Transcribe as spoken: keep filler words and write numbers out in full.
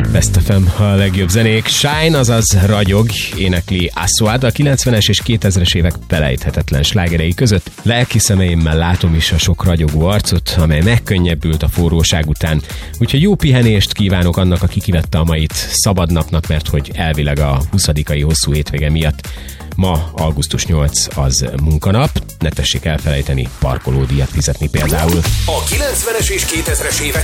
Best ef em, a legjobb zenék. Shine, azaz ragyog, énekli Aswad a kilencvenes és kétezres évek felejthetetlen slágerei között. Lelki szemeimmel látom is a sok ragyogó arcot, amely megkönnyebbült a forróság után. Úgyhogy jó pihenést kívánok annak, aki kivette a mait szabadnapnak, mert hogy elvileg a huszadikai hosszú hétvége miatt ma augusztus nyolcadika az munkanap. Ne tessék elfelejteni parkolódíjat fizetni például. A kilencvenes és kétezres évek